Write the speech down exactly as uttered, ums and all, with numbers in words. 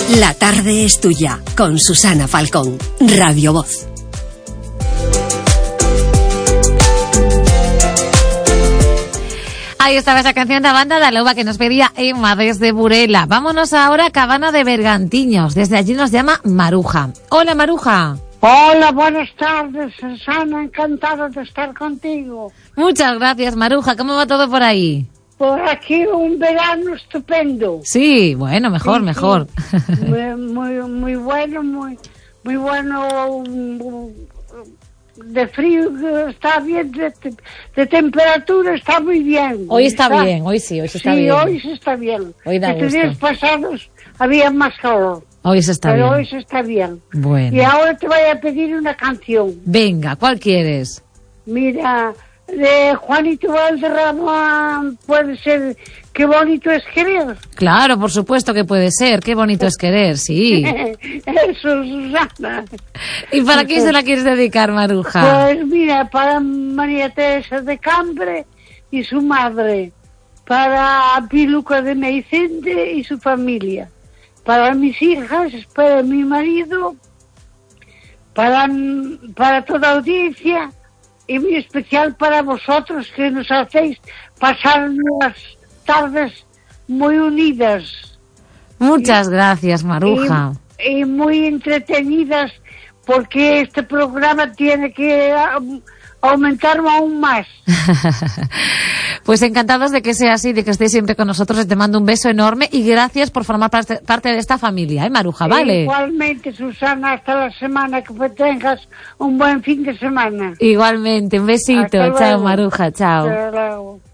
La tarde es tuya, con Susana Falcón, Radio Voz. Ahí estaba esa canción de Banda La Loba que nos pedía Emma desde Burela. Vámonos ahora a Cabana de Bergantiños. Desde allí nos llama Maruja. Hola, Maruja. Hola, buenas tardes, Susana. Encantada de estar contigo. Muchas gracias, Maruja. ¿Cómo va todo por ahí? Por aquí un verano estupendo. Sí, bueno, mejor, sí, mejor. Sí. Muy, muy, muy bueno, muy, muy bueno. De frío está bien, de, de temperatura está muy bien. Hoy está, está bien, hoy sí, hoy sí está sí, bien. Sí, hoy sí está bien. Hoy da Estos gusto. días pasados había más calor. Hoy se está pero bien. hoy se está bien. Bueno. Y ahora te voy a pedir una canción. Venga, ¿cuál quieres? Mira, de Juanito Valderrama, puede ser Qué bonito es querer. Claro, por supuesto que puede ser. Qué bonito es querer, sí. Eso, Susana. ¿Y para quién se la quieres dedicar, Maruja? Pues mira, para María Teresa de Cambre y su madre, para Piluca de Meicente y su familia, para mis hijas, para mi marido, para, para toda audiencia y muy especial para vosotros que nos hacéis pasar las tardes muy unidas. Muchas y, gracias, Maruja. Y, y muy entretenidas, porque este programa tiene que um, aumentar aún más. Pues encantados de que sea así, de que estéis siempre con nosotros. Te mando un beso enorme y gracias por formar parte, parte de esta familia, ¿eh, Maruja? ¿Vale? Igualmente, Susana, hasta la semana, que tengas un buen fin de semana. Igualmente, un besito. Chao, Maruja, chao. Hasta luego.